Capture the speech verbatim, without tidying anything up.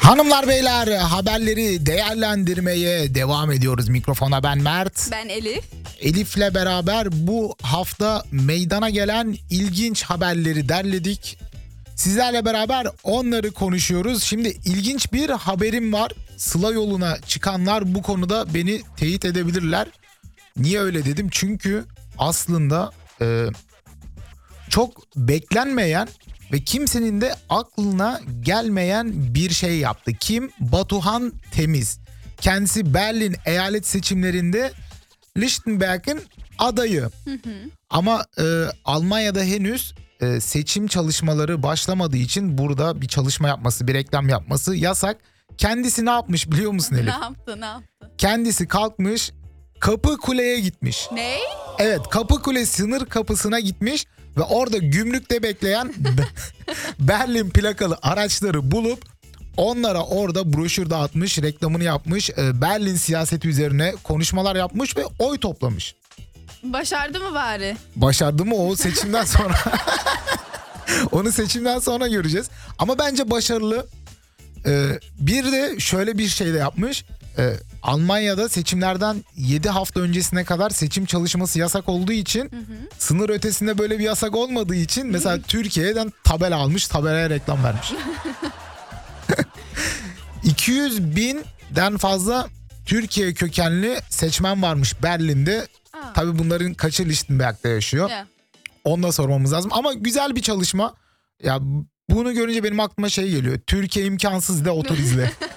Hanımlar beyler, haberleri değerlendirmeye devam ediyoruz. Mikrofona ben Mert. Ben Elif. Elif'le beraber bu hafta meydana gelen ilginç haberleri derledik. Sizlerle beraber onları konuşuyoruz. Şimdi ilginç bir haberim var. Sıla yoluna çıkanlar bu konuda beni teyit edebilirler. Niye öyle dedim? Çünkü aslında e, çok beklenmeyen ve kimsenin de aklına gelmeyen bir şey yaptı. Kim? Batuhan Temiz. Kendisi Berlin eyalet seçimlerinde Lichtenberg'in adayı. Hı hı. Ama e, Almanya'da henüz e, seçim çalışmaları başlamadığı için burada bir çalışma yapması, bir reklam yapması yasak. Kendisi ne yapmış biliyor musun Elif? Ne yaptı ne yaptı? Kendisi kalkmış Kapıkule'ye gitmiş. Ne? Evet, Kapıkule sınır kapısına gitmiş ve orada gümrükte bekleyen Berlin plakalı araçları bulup onlara orada broşür dağıtmış, reklamını yapmış, Berlin siyaseti üzerine konuşmalar yapmış ve oy toplamış. Başardı mı bari? Başardı mı o seçimden sonra? Onu seçimden sonra göreceğiz. Ama bence başarılı. Ee, bir de şöyle bir şey de yapmış. Ee, Almanya'da seçimlerden yedi hafta öncesine kadar seçim çalışması yasak olduğu için, hı hı, sınır ötesinde böyle bir yasak olmadığı için mesela Türkiye'den tabela almış, tabelaya reklam vermiş. iki yüz binden fazla Türkiye kökenli seçmen varmış Berlin'de. Aa. Tabii bunların kaçı Lichtenberg'de yaşıyor. Yeah. Onu da sormamız lazım. Ama güzel bir çalışma. Ya bunu görünce benim aklıma şey geliyor. Türkiye imkansız de otur izle.